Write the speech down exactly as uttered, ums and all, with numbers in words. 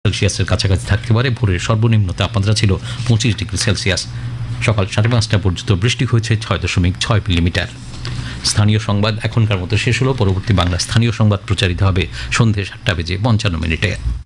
সেলসিয়াসের কাছাকাছি থাকতে পারে। ভোরের সর্বনিম্ন তাপমাত্রা ছিল পঁচিশ ডিগ্রি সেলসিয়াস। সকাল সাড়ে পাঁচটা পর্যন্ত বৃষ্টি হয়েছে ছয় দশমিক ছয় মিলিমিটার। স্থানীয় সংবাদ এখনকার মতো শেষ হলো। পরবর্তী বাংলা স্থানীয় সংবাদ প্রচারিত হবে সন্ধ্যে সাতটা বেজে পঞ্চান্ন মিনিটে।